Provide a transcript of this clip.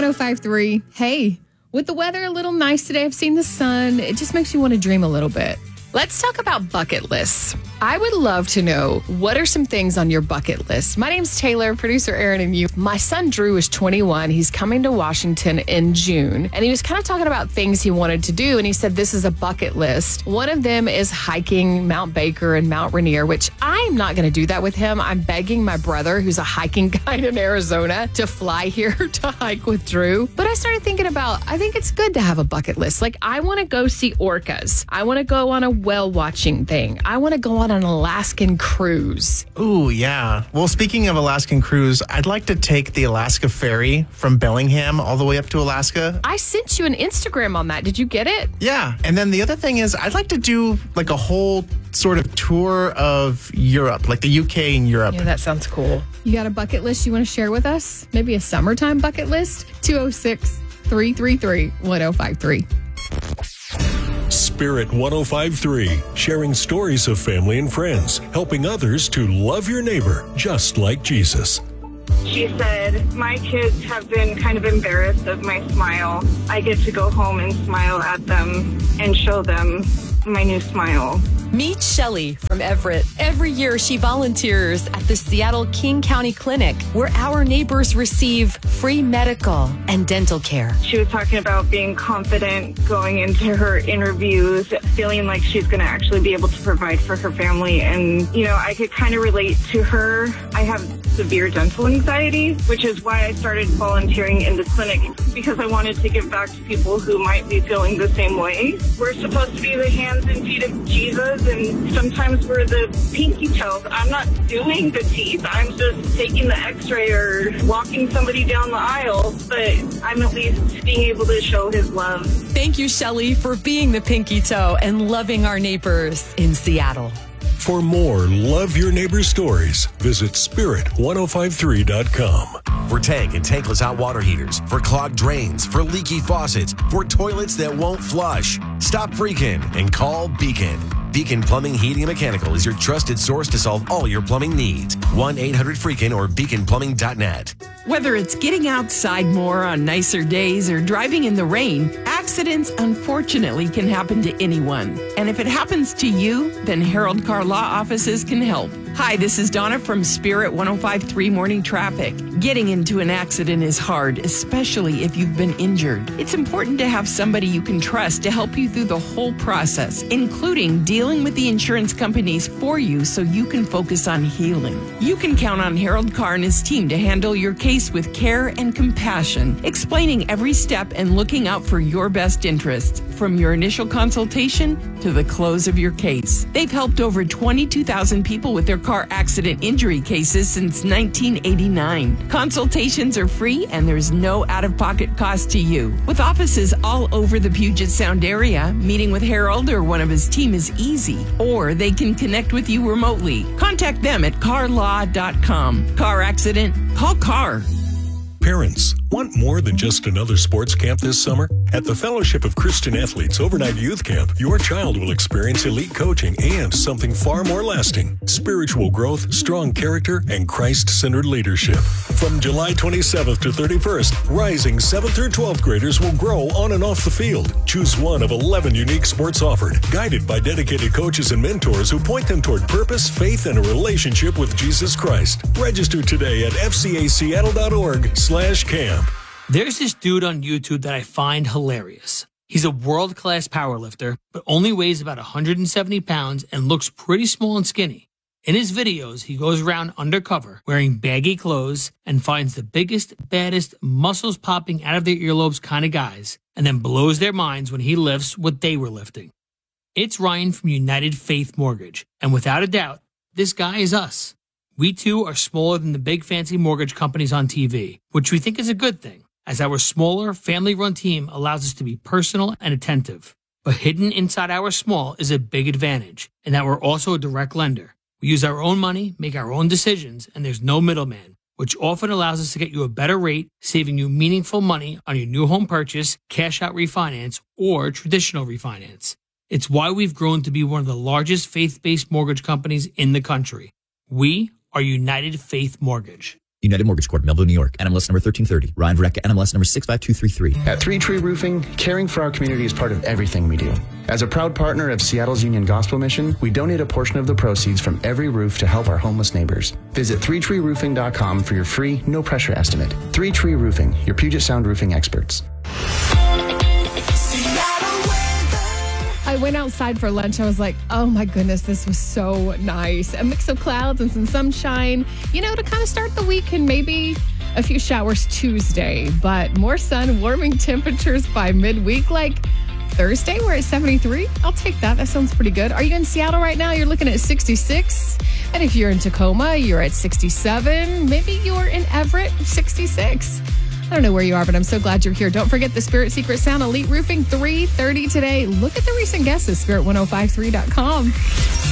105.3. Hey, with the weather a little nice today, I've seen the sun. It just makes you want to dream a little bit. Let's talk about bucket lists. I would love to know, what are some things on your bucket list? My name's Taylor, producer Aaron and you. My son Drew is 21. He's coming to Washington in June. And he was kind of talking about things he wanted to do. And he said, this is a bucket list. One of them is hiking Mount Baker and Mount Rainier, which I'm not going to do that with him. I'm begging my brother, who's a hiking guide in Arizona, to fly here to hike with Drew. But I started thinking about, I think it's good to have a bucket list. Like, I want to go see orcas. I want to go on a whale watching thing. I want to go on an Alaskan cruise. Ooh, yeah. Well, speaking of Alaskan cruise, I'd like to take the Alaska ferry from Bellingham all the way up to Alaska. I sent you an Instagram on that. Did you get it? Yeah. And then the other thing is, I'd like to do like a whole sort of tour of Europe, like the UK and Europe. Yeah, that sounds cool. You got a bucket list you want to share with us? Maybe a summertime bucket list? 206-333-1053. Spirit 105.3, sharing stories of family and friends, helping others to love your neighbor just like Jesus. She said, my kids have been kind of embarrassed of my smile. I get to go home and smile at them and show them my new smile. Meet Shelly from Everett. Every year she volunteers at the Seattle King County Clinic, where our neighbors receive free medical and dental care. She was talking about being confident going into her interviews, feeling like she's going to actually be able to provide for her family. And, you know, I could kind of relate to her. I have severe dental anxiety, which is why I started volunteering in the clinic, because I wanted to give back to people who might be feeling the same way. We're supposed to be the hands and feet of Jesus, and sometimes we're the pinky toes. I'm not doing the teeth. I'm just taking the x-ray or walking somebody down the aisle, but I'm at least being able to show his love. Thank you, Shelly, for being the pinky toe and loving our neighbors in Seattle. For more Love Your Neighbor stories, visit spirit1053.com. For tank and tankless hot water heaters, for clogged drains, for leaky faucets, for toilets that won't flush, stop freaking and call Beacon. Beacon Plumbing, Heating, and Mechanical is your trusted source to solve all your plumbing needs. 1-800-FREAKIN or beaconplumbing.net. Whether it's getting outside more on nicer days or driving in the rain, accidents unfortunately can happen to anyone. And if it happens to you, then Harold Car Law Offices can help. Hi, this is Donna from Spirit 105.3 Morning Traffic. Getting into an accident is hard, especially if you've been injured. It's important to have somebody you can trust to help you through the whole process, including dealing with the insurance companies for you so you can focus on healing. You can count on Harold Carr and his team to handle your case with care and compassion, explaining every step and looking out for your best interests, from your initial consultation to the close of your case. They've helped over 22,000 people with their car accident injury cases since 1989. Consultations are free and there's no out-of-pocket cost to you. With offices all over the Puget Sound area, meeting with Harold or one of his team is easy, or they can connect with you remotely. Contact them at carlaw.com. Car accident? Call Car. Parents, want more than just another sports camp this summer? At the Fellowship of Christian Athletes Overnight Youth Camp, your child will experience elite coaching and something far more lasting: spiritual growth, strong character, and Christ-centered leadership. From July 27th to 31st, rising 7th through 12th graders will grow on and off the field. Choose one of 11 unique sports offered, guided by dedicated coaches and mentors who point them toward purpose, faith, and a relationship with Jesus Christ. Register today at fcaseattle.org/camp. There's this dude on YouTube that I find hilarious. He's a world-class powerlifter, but only weighs about 170 pounds and looks pretty small and skinny. In his videos, he goes around undercover, wearing baggy clothes, and finds the biggest, baddest, muscles popping out of their earlobes kind of guys, and then blows their minds when he lifts what they were lifting. It's Ryan from United Faith Mortgage, and without a doubt, this guy is us. We too are smaller than the big fancy mortgage companies on TV, which we think is a good thing, as our smaller, family-run team allows us to be personal and attentive. But hidden inside our small is a big advantage, in that we're also a direct lender. We use our own money, make our own decisions, and there's no middleman, which often allows us to get you a better rate, saving you meaningful money on your new home purchase, cash-out refinance, or traditional refinance. It's why we've grown to be one of the largest faith-based mortgage companies in the country. We are United Faith Mortgage. United Mortgage Corp, Melville, New York. NMLS number 1330. Ryan Verrecka, NMLS number 65233. At Three Tree Roofing, caring for our community is part of everything we do. As a proud partner of Seattle's Union Gospel Mission, we donate a portion of the proceeds from every roof to help our homeless neighbors. Visit 3treeroofing.com for your free, no-pressure estimate. 3 Tree Roofing, your Puget Sound roofing experts. I went outside for lunch. I was like, oh my goodness, this was so nice. A mix of clouds and some sunshine, to kind of start the week, and maybe a few showers Tuesday, but more sun, warming temperatures by midweek, like Thursday, we're at 73. I'll take that. That sounds pretty good. Are you in Seattle right now? You're looking at 66. And if you're in Tacoma, you're at 67. Maybe you're in Everett, 66. I don't know where you are, but I'm so glad you're here. Don't forget the Spirit Secret Sound Elite Roofing, 3:30 today. Look at the recent guests at spirit1053.com.